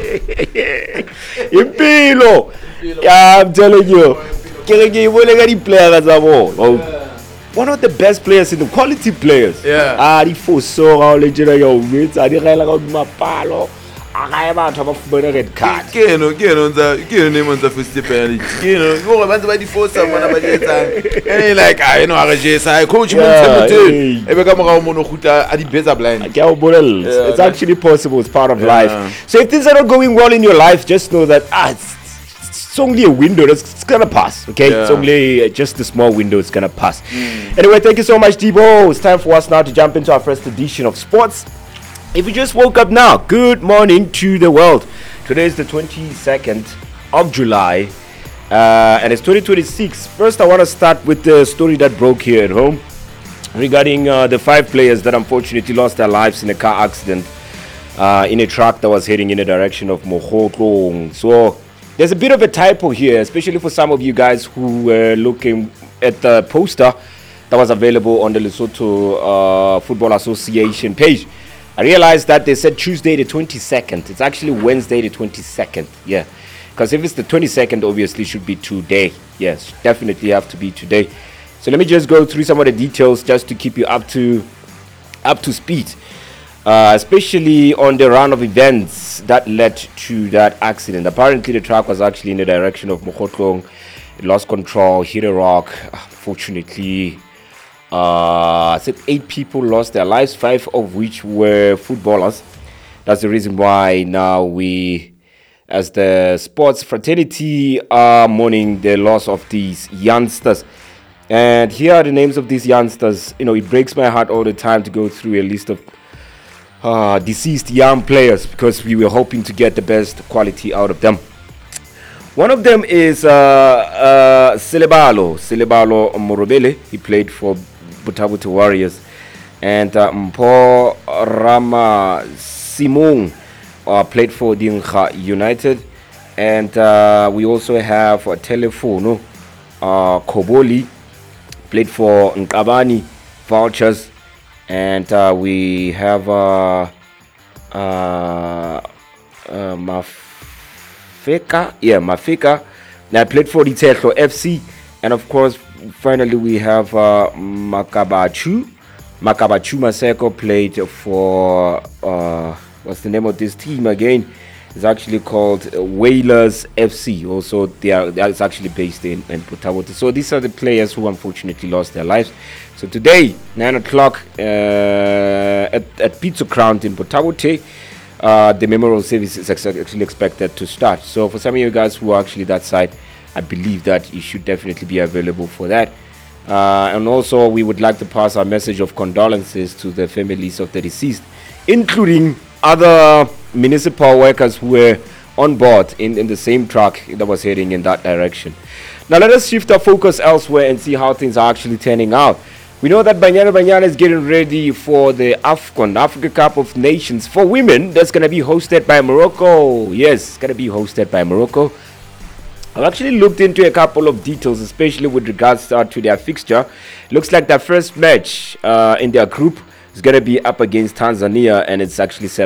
Impilo. Yeah, I'm telling you. One of the best players in the quality players. Yeah. Di foso legend yo wits. Di gaela ka mapalo. Aga ba tho ba fumana red card. Ke no name on the first penalty. Go ba ba di force bona ba di etsang. And like I know a jesa coach mo tshemotse. E be ka mo mo no guta a di better blind. It's actually possible. It's part of life. So if things are not going well in your life, just know that it's only a window that's gonna pass. Okay, it's only just a small window. It's gonna pass. Anyway, thank you so much, Debo. It's time for us now to jump into our first edition of sports. If you just woke up now, good morning to the world. Today is the 22nd of July, and it's 2026. First, I want to start with the story that broke here at home regarding the 5 players that unfortunately lost their lives in a car accident in a truck that was heading in the direction of Mogotlong. So there's a bit of a typo here, especially for some of you guys who were looking at the poster that was available on the Lesotho Football Association page. I realized that they said Tuesday the 22nd. It's actually Wednesday the 22nd. Yeah. Because if it's the 22nd, obviously it should be today. Yes, definitely have to be today. So let me just go through some of the details just to keep you up to speed. Especially on the run of events that led to that accident. Apparently the truck was actually in the direction of Mogotlong. It lost control, hit a rock. Fortunately, I said 8 people lost their lives, 5 of which were footballers. That's the reason why now we, as the sports fraternity, are mourning the loss of these youngsters. And here are the names of these youngsters. You know, it breaks my heart all the time to go through a list of deceased young players because we were hoping to get the best quality out of them. One of them is Selebalo Morobele. He played for Buthabuthi Warriors. And Mpo Rama Simung played for Dinga United. And we also have Telefono Koboli, played for Nkabani Vultures. And we have Mafika. Now played for the Tetlo FC. And of course, finally we have Makabachu Maseko played for what's the name of this team again? It's actually called Whalers FC. Also, it's actually based in Buthabuthi. So these are the players who unfortunately lost their lives. So today, 9 o'clock at Pizza Crown in Buthabuthi, the memorial service is actually expected to start. So for some of you guys who are actually that side, I believe that you should definitely be available for that. And also, we would like to pass our message of condolences to the families of the deceased, including other municipal workers who were on board in the same truck that was heading in that direction. Now let us shift our focus elsewhere and see how things are actually turning out. We know that Banyana is getting ready for the AFCON, Africa Cup of Nations for women. That's going to be hosted by Morocco. Yes, it's going to be hosted by Morocco. I've actually looked into a couple of details, especially with regards to their fixture. Looks like their first match in their group is going to be up against Tanzania, and it's actually set